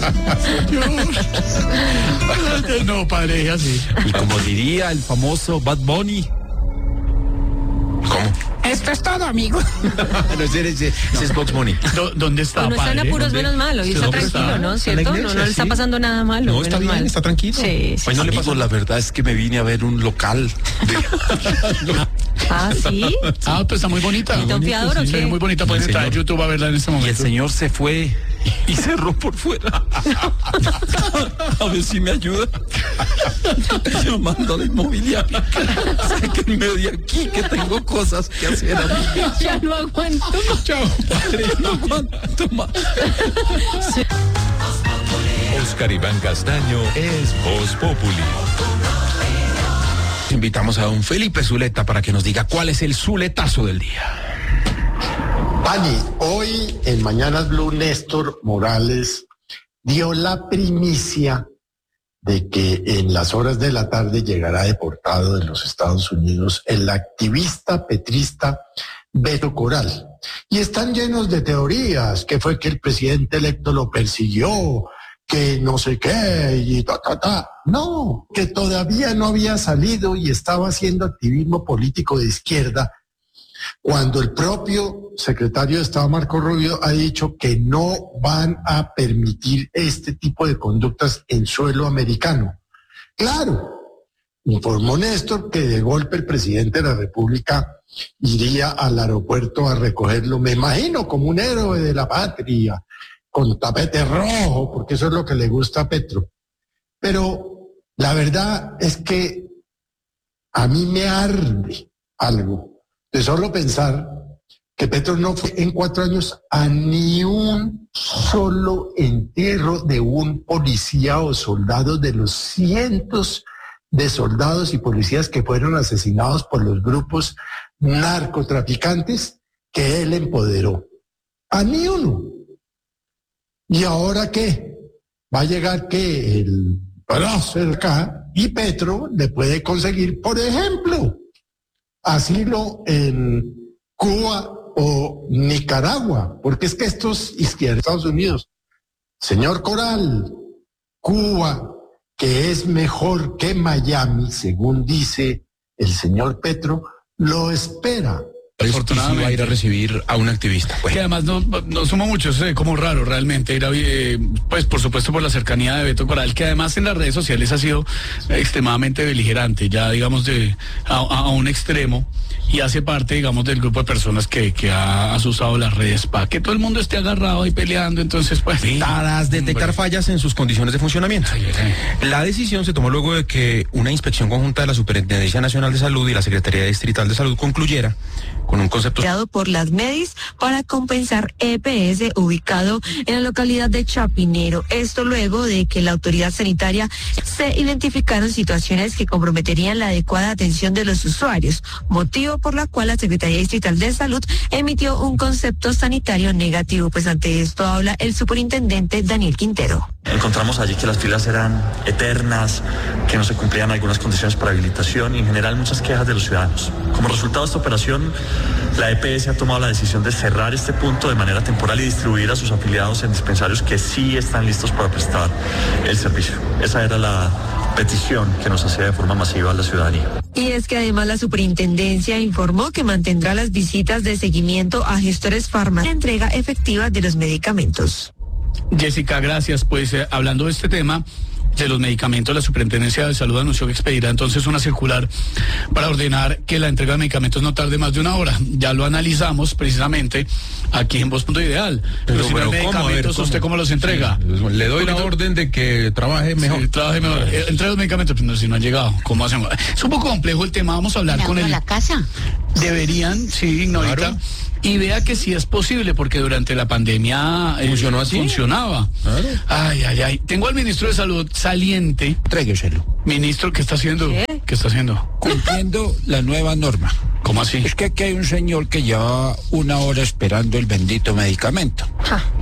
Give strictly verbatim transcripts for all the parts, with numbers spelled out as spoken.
No, padre, es así. Y como diría el famoso Bad Bunny. ¿Cómo? Esto es todo, amigo. No, ese, ese, ese es Box Bunny. ¿Dó- ¿Dónde está, No, no está en padre? apuros, ¿Dónde? menos malo. Y está ¿Dónde tranquilo, ¿no? Está en la ¿Cierto? No, iglesia, no le está sí. pasando nada malo. No, está menos bien, mal. está tranquilo. Sí, sí. Pues no le pasó. La verdad es que me vine a ver un local. De... Ah, ¿sí? Ah, pues está muy bonita. ¿Está un fiador o Sí, qué? muy bonita. Pueden El entrar a señor. YouTube a verla en este Y el momento. señor se fue y cerró por fuera. A ver si me ayuda. Llamando a la inmobiliaria. Sáquenme de aquí que tengo cosas que hacer. Amiga. Ya no aguanto. Chao, padre. No aguanto más. Oscar Iván Castaño es Voz Populi. Invitamos a don Felipe Zuleta para que nos diga cuál es el zuletazo del día. Pani, hoy en Mañanas Blue, Néstor Morales dio la primicia de que en las horas de la tarde llegará deportado de los Estados Unidos el activista petrista Beto Coral. Y están llenos de teorías, que fue que el presidente electo lo persiguió, que no sé qué, y ta, ta, ta. No, que todavía no había salido y estaba haciendo activismo político de izquierda, cuando el propio secretario de Estado, Marco Rubio, ha dicho que no van a permitir este tipo de conductas en suelo americano. Claro, informó Néstor que de golpe el presidente de la República iría al aeropuerto a recogerlo, me imagino, como un héroe de la patria, con tapete rojo, porque eso es lo que le gusta a Petro. Pero la verdad es que a mí me arde algo de solo pensar que Petro no fue en cuatro años a ni un solo entierro de un policía o soldado de los cientos de soldados y policías que fueron asesinados por los grupos narcotraficantes que él empoderó. A ni uno. ¿Y ahora qué? Va a llegar que el prócer acá y Petro le puede conseguir, por ejemplo, asilo en Cuba o Nicaragua, porque es que estos izquierdos, Estados Unidos, señor Coral, Cuba, que es mejor que Miami, según dice el señor Petro, lo espera. Afortunadamente va a ir a recibir a un activista. Bueno. Que además no, no suma mucho, es eh, como raro realmente ir a, eh, pues por supuesto por la cercanía de Beto Coral, que además en las redes sociales ha sido extremadamente beligerante, ya digamos de a, a un extremo, y hace parte, digamos, del grupo de personas que, que ha, has usado las redes para que todo el mundo esté agarrado y peleando, entonces pues... Para detectar hombre. fallas en sus condiciones de funcionamiento. Ay, ay. La decisión se tomó luego de que una inspección conjunta de la Superintendencia Nacional de Salud y la Secretaría Distrital de Salud concluyera con un concepto Creado por las MEDIS para compensar E P S ubicado en la localidad de Chapinero. Esto luego de que la autoridad sanitaria se identificaron situaciones que comprometerían la adecuada atención de los usuarios, motivo por la cual la Secretaría Distrital de Salud emitió un concepto sanitario negativo. Pues ante esto habla el superintendente Daniel Quintero. Encontramos allí que las filas eran eternas, que no se cumplían algunas condiciones para habilitación y en general muchas quejas de los ciudadanos. Como resultado de esta operación, la E P S ha tomado la decisión de cerrar este punto de manera temporal y distribuir a sus afiliados en dispensarios que sí están listos para prestar el servicio. Esa era la petición que nos hacía de forma masiva a la ciudadanía. Y es que además la superintendencia informó que mantendrá las visitas de seguimiento a gestores farmacéuticos y entrega efectiva de los medicamentos. Jessica, gracias. Pues eh, hablando de este tema de los medicamentos, la Superintendencia de Salud anunció que expedirá entonces una circular para ordenar que la entrega de medicamentos no tarde más de una hora. Ya lo analizamos precisamente aquí en Voz Punto Ideal. Pero, si no hay medicamentos, ¿usted cómo los entrega? Sí, le doy la orden de que trabaje mejor. Sí, trabaje mejor. Eh, entrega los medicamentos, pero no, si no han llegado, ¿cómo hacemos? Es un poco complejo el tema, vamos a hablar con a él. la casa. Deberían, sí, Ignorita. Claro. Y vea que sí es posible, porque durante la pandemia eh, ¿Funcionó así? funcionaba. Claro. Ay, ay, ay. Tengo al ministro de Salud saliente. Tráigaselo. Ministro, ¿qué está haciendo? ¿Qué? ¿Qué está haciendo? Cumpliendo la nueva norma. ¿Cómo así? Es que aquí hay un señor que lleva una hora esperando el bendito medicamento. Ja.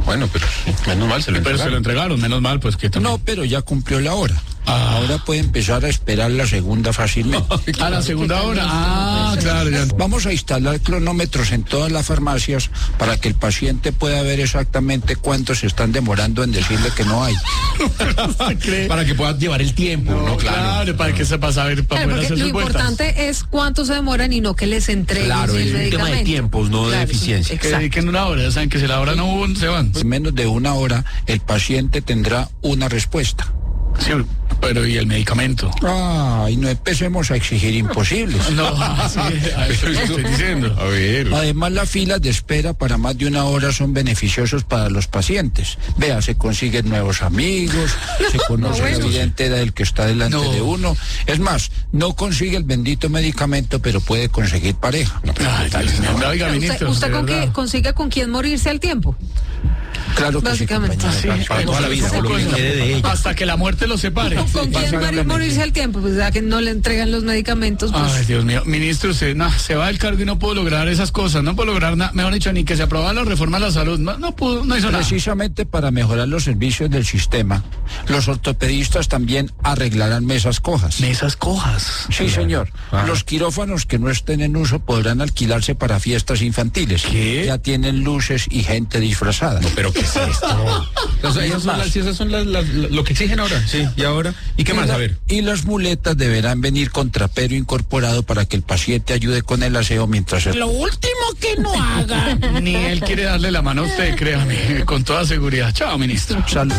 Bueno, pero menos mal se lo Pero se lo entregaron, menos mal, pues que también. No, pero ya cumplió la hora. Ah. Ahora puede empezar a esperar la segunda fácilmente. A la segunda hora. Ah, claro, ya. Vamos a instalar cronómetros en todas las farmacias para que el paciente pueda ver exactamente cuánto se están demorando en decirle que no hay. Para que pueda llevar el tiempo, No, ¿no? claro. Claro. para que se pasa a ver, para Claro, poder porque hacer lo sus vueltas. importante es cuánto se demoran y no que les entreguen Claro, el es un tema de medicamento. tiempos, no de Claro, eficiencia. Que exacto. dediquen una hora, ya saben que si la hora no hubo, se van. En menos de una hora, el paciente tendrá una respuesta. Sí, pero ¿y el medicamento? Ay, no empecemos a exigir imposibles. No, sí, a eso es lo que estoy diciendo. A ver. Además, las filas de espera para más de una hora son beneficiosos para los pacientes. Vea, se consiguen nuevos amigos, se conoce bueno. la vida entera del que está delante No. de uno. Es más, no consigue el bendito medicamento, pero puede conseguir pareja. Ay, Dios mío, oiga, ¿Usted, ministro, usted de con verdad. que consiga con quién morirse al tiempo? Claro que sí, Básicamente. compañero. Sí, Para toda la vida, poco por lo que eso. quede de ella. Hasta que la muerte los separe. ¿Con quién morir- morirse al tiempo? Pues ya que no le entregan los medicamentos, pues... Ay, Dios mío, ministro, usted no, se va del cargo y no pudo lograr esas cosas, no pudo lograr nada, mejor dicho, ni que se aprobara la reforma a la salud, no, no pudo, no hizo nada. Precisamente para mejorar los servicios del sistema, los ortopedistas también arreglarán mesas cojas. Mesas cojas. Sí, señor. Ah. Los quirófanos que no estén en uso podrán alquilarse para fiestas infantiles. ¿Qué? Ya tienen luces y gente disfrazada. Pero ¿qué es esto? O sea, esas son, las, esas son las, las- lo que exigen ahora. Sí, y ahora. ¿Y qué Y más? la- A ver. Y las muletas deberán venir con trapero incorporado para que el paciente ayude con el aseo mientras... Lo último que no haga. Ni él quiere darle la mano a usted, créame, con toda seguridad. Chao, ministro. Salud.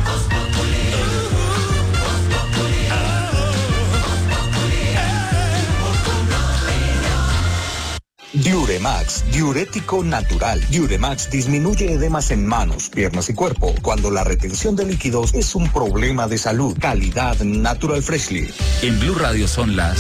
Diuremax, diurético natural. Diuremax disminuye edemas en manos, piernas y cuerpo cuando la retención de líquidos es un problema de salud. Calidad Natural Freshly. En Blue Radio son las...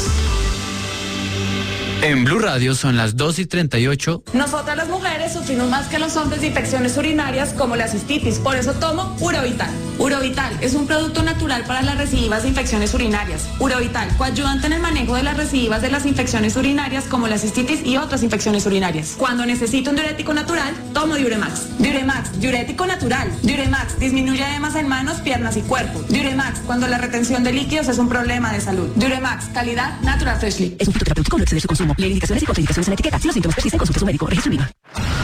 En Blue Radio son las dos y treinta y ocho. Nosotras las mujeres sufrimos más que los hombres de infecciones urinarias como la cistitis, por eso tomo Urovital. Urovital es un producto natural para las recidivas de infecciones urinarias. Urovital, coayudante en el manejo de las recidivas de las infecciones urinarias como la cistitis y otras infecciones urinarias. Cuando necesito un diurético natural, tomo Diuremax. Diuremax, diurético natural. Diuremax disminuye edemas en manos, piernas y cuerpo. Diuremax, cuando la retención de líquidos es un problema de salud. Diuremax, calidad Natural Freshly. Es un fitoterapéutico, no excede su consumo. Lee indicaciones y contraindicaciones en la etiqueta. Si los síntomas persisten, consulte a su médico. Registro IVA.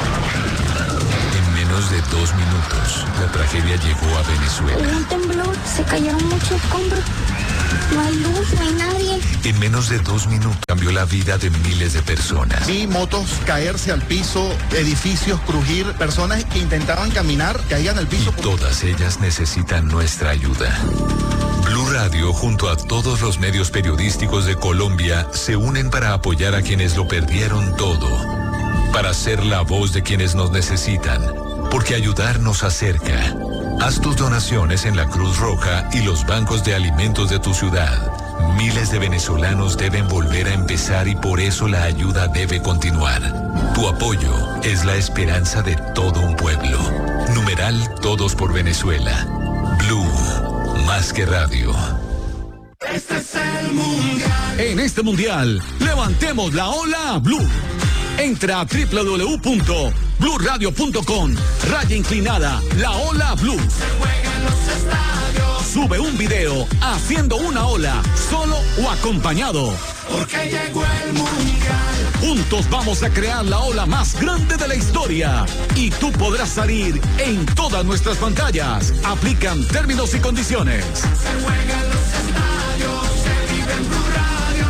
En menos de dos minutos, la tragedia llegó a Venezuela. Un temblor, se cayeron muchos escombros. No hay luz, no hay nadie. En menos de dos minutos cambió la vida de miles de personas. Vi motos caerse al piso, edificios crujir, personas que intentaban caminar, caían al piso. Y todas ellas necesitan nuestra ayuda. Blue Radio, junto a todos los medios periodísticos de Colombia, se unen para apoyar a quienes lo perdieron todo. Para ser la voz de quienes nos necesitan. Porque ayudar nos acerca. Haz tus donaciones en la Cruz Roja y los bancos de alimentos de tu ciudad. Miles de venezolanos deben volver a empezar y por eso la ayuda debe continuar. Tu apoyo es la esperanza de todo un pueblo. Numeral Todos por Venezuela. Blue, más que radio. Este es el mundial. En este mundial, levantemos la ola Blue. Entra a doble u doble u doble u punto blue radio punto com, raya inclinada, la ola Blue. Se juega en los estadios. Sube un video haciendo una ola, solo o acompañado. Porque llegó el mundial. Juntos vamos a crear la ola más grande de la historia. Y tú podrás salir en todas nuestras pantallas. Aplican términos y condiciones. Se juega en los estadios, se vive en Blue Radio.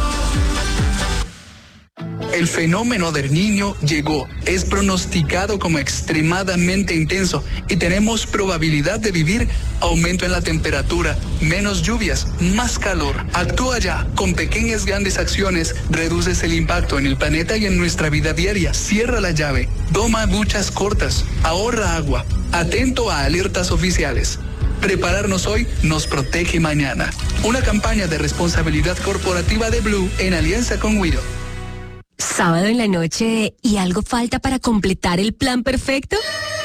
El fenómeno del Niño llegó, es pronosticado como extremadamente intenso y tenemos probabilidad de vivir aumento en la temperatura, menos lluvias, más calor. Actúa ya, con pequeñas grandes acciones, reduces el impacto en el planeta y en nuestra vida diaria. Cierra la llave, toma duchas cortas, ahorra agua, atento a alertas oficiales. Prepararnos hoy nos protege mañana. Una campaña de responsabilidad corporativa de Blue en alianza con Wido. Sábado en la noche y algo falta para completar el plan perfecto.